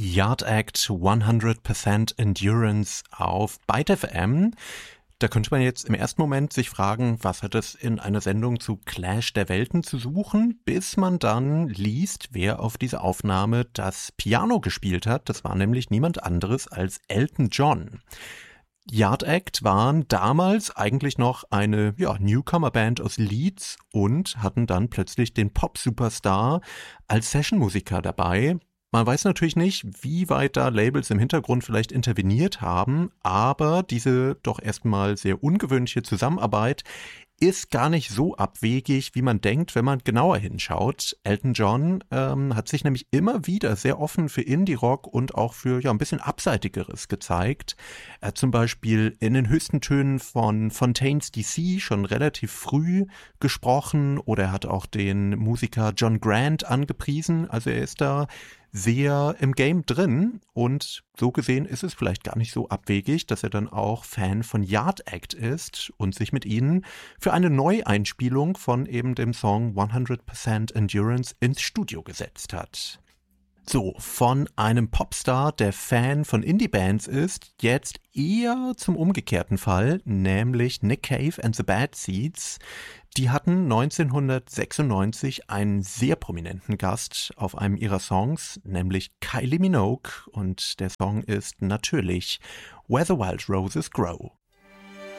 Yard Act 100% Endurance auf Byte FM. Da könnte man jetzt im ersten Moment sich fragen, was hat es in einer Sendung zu Clash der Welten zu suchen, bis man dann liest, wer auf dieser Aufnahme das Piano gespielt hat. Das war nämlich niemand anderes als Elton John. Yard Act waren damals eigentlich noch eine Newcomer-Band aus Leeds und hatten dann plötzlich den Pop-Superstar als Sessionmusiker dabei. Man weiß natürlich nicht, wie weit da Labels im Hintergrund vielleicht interveniert haben, aber diese doch erstmal sehr ungewöhnliche Zusammenarbeit ist gar nicht so abwegig, wie man denkt, wenn man genauer hinschaut. Elton John hat sich nämlich immer wieder sehr offen für Indie-Rock und auch für ein bisschen Abseitigeres gezeigt. Er hat zum Beispiel in den höchsten Tönen von Fontaines DC schon relativ früh gesprochen oder er hat auch den Musiker John Grant angepriesen. Also er ist da sehr im Game drin und so gesehen ist es vielleicht gar nicht so abwegig, dass er dann auch Fan von Yard Act ist und sich mit ihnen für eine Neueinspielung von eben dem Song 100% Endurance ins Studio gesetzt hat. So, von einem Popstar, der Fan von Indie-Bands ist, jetzt eher zum umgekehrten Fall, nämlich Nick Cave and the Bad Seeds. Die hatten 1996 einen sehr prominenten Gast auf einem ihrer Songs, nämlich Kylie Minogue, und der Song ist natürlich Where the Wild Roses Grow.